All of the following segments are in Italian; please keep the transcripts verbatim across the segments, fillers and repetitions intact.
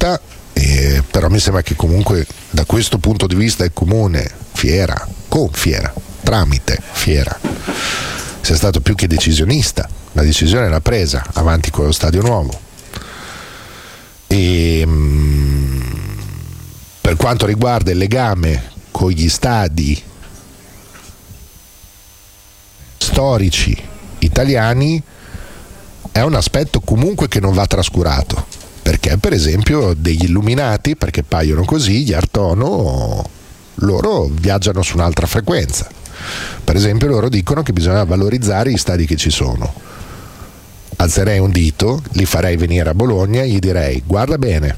città, eh, però mi sembra che comunque da questo punto di vista il comune Fiera, con Fiera, tramite Fiera, sia stato più che decisionista. La decisione l'ha presa avanti con lo stadio nuovo. E mh, per quanto riguarda il legame con gli stadi storici italiani, è un aspetto comunque che non va trascurato, perché per esempio degli illuminati, perché paiono così, gli Artono, loro viaggiano su un'altra frequenza. Per esempio loro dicono che bisogna valorizzare gli stadi che ci sono. Alzerei un dito, li farei venire a Bologna e gli direi: guarda bene,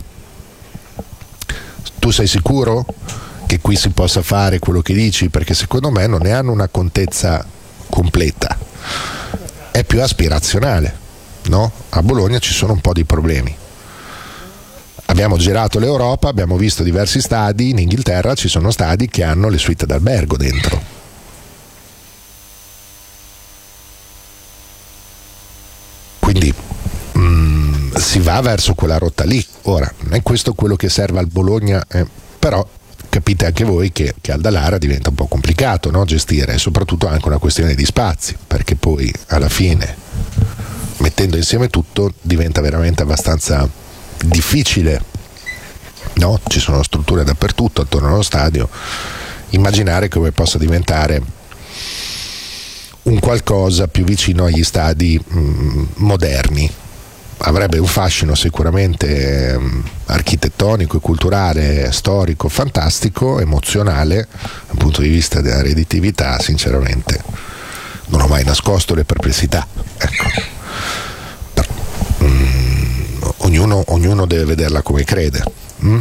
tu sei sicuro che qui si possa fare quello che dici? Perché secondo me non ne hanno una contezza completa, è più aspirazionale, no? A Bologna ci sono un po' di problemi. Abbiamo girato l'Europa, abbiamo visto diversi stadi, in Inghilterra ci sono stadi che hanno le suite d'albergo dentro. Quindi mh, si va verso quella rotta lì. Ora, non è questo quello che serve al Bologna, eh, però capite anche voi che, che al Dallara diventa un po' complicato, no? Gestire, e soprattutto anche una questione di spazi, perché poi alla fine, mettendo insieme tutto, diventa veramente abbastanza difficile, no? Ci sono strutture dappertutto attorno allo stadio. Immaginare come possa diventare un qualcosa più vicino agli stadi mh, moderni. Avrebbe un fascino sicuramente mh, architettonico e culturale, storico, fantastico, emozionale. Dal punto di vista della redditività, sinceramente non ho mai nascosto le perplessità, ecco. Però, mh, ognuno, ognuno deve vederla come crede. mh?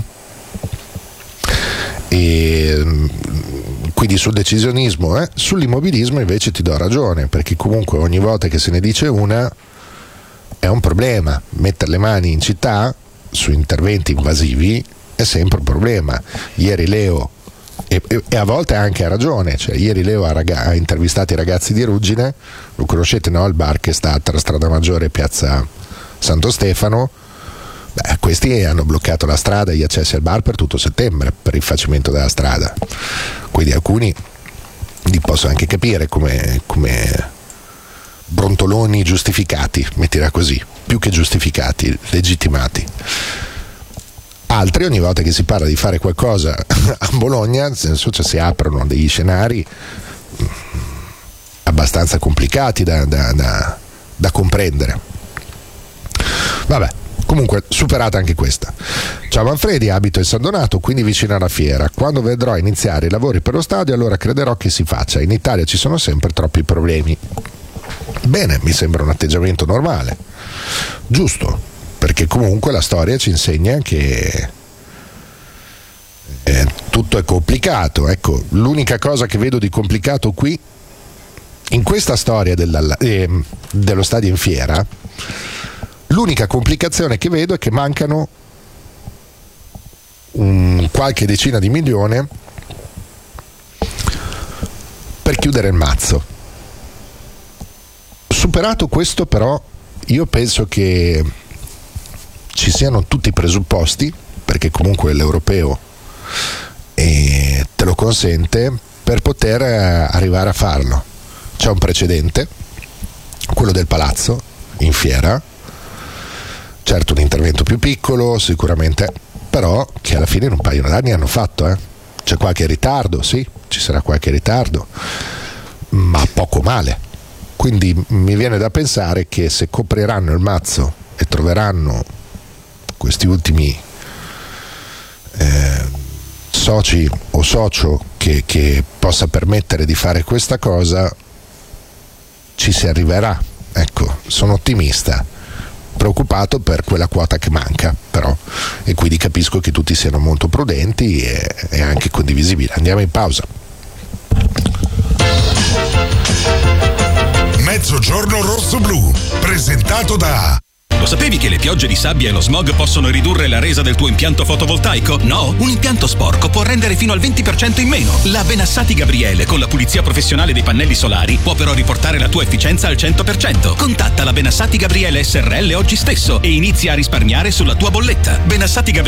E mh, quindi sul decisionismo, eh? Sull'immobilismo invece ti do ragione, perché comunque ogni volta che se ne dice una è un problema. Mettere le mani in città su interventi invasivi è sempre un problema. Ieri Leo, e, e a volte anche ha ragione, cioè ieri Leo ha, raga- ha intervistato i ragazzi di Ruggine, lo conoscete, no? Il bar che sta tra Strada Maggiore e Piazza Santo Stefano. Beh, questi hanno bloccato la strada e gli accessi al bar per tutto settembre per il facimento della strada, quindi alcuni li posso anche capire come, come brontoloni giustificati, mettila così, più che giustificati, legittimati. Altri, ogni volta che si parla di fare qualcosa a Bologna, nel senso, cioè, si aprono degli scenari abbastanza complicati da, da, da, da comprendere. Vabbè, comunque superata anche questa. Ciao Manfredi, abito in San Donato, quindi vicino alla fiera. Quando vedrò iniziare i lavori per lo stadio, allora crederò che si faccia. In Italia ci sono sempre troppi problemi. Bene, mi sembra un atteggiamento normale, giusto, perché comunque la storia ci insegna che eh, tutto è complicato. Ecco, l'unica cosa che vedo di complicato qui, in questa storia del, eh, dello stadio in fiera, l'unica complicazione che vedo è che mancano un qualche decina di milioni per chiudere il mazzo. Superato questo, però, io penso che ci siano tutti i presupposti, perché comunque l'europeo eh, te lo consente, per poter eh, arrivare a farlo. C'è un precedente, quello del Palazzo in fiera, certo un intervento più piccolo sicuramente, però che alla fine in un paio d'anni hanno fatto. eh. C'è qualche ritardo, sì, ci sarà qualche ritardo, ma poco male. Quindi mi viene da pensare che se copriranno il mazzo e troveranno questi ultimi eh, soci o socio che, che possa permettere di fare questa cosa, ci si arriverà. Ecco, sono ottimista, preoccupato per quella quota che manca, però, e quindi capisco che tutti siano molto prudenti e, e anche condivisibile. Andiamo in pausa. Mezzogiorno rosso-blu, presentato da... Lo sapevi che le piogge di sabbia e lo smog possono ridurre la resa del tuo impianto fotovoltaico? No? Un impianto sporco può rendere fino al venti per cento in meno. La Benassati Gabriele, con la pulizia professionale dei pannelli solari, può però riportare la tua efficienza al cento per cento. Contatta la Benassati Gabriele S R L oggi stesso e inizia a risparmiare sulla tua bolletta. Benassati Gabriele